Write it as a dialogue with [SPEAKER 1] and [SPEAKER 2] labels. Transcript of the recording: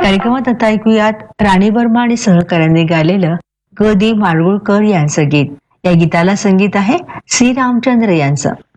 [SPEAKER 1] कार्यक्रमात आता ऐकूयात राणी वर्मा आणि सहकाऱ्यांनी गायलेलं ग. दी. माडगुळकर यांचं गीत. या गीताला संगीत आहे सी. रामचंद्र यांचं.